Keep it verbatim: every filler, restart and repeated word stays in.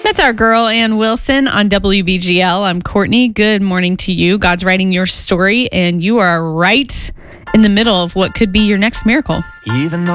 That's our girl, Ann Wilson, on W B G L. I'm Courtney. Good morning to you. God's writing your story, and you are right in the middle of what could be your next miracle. Even though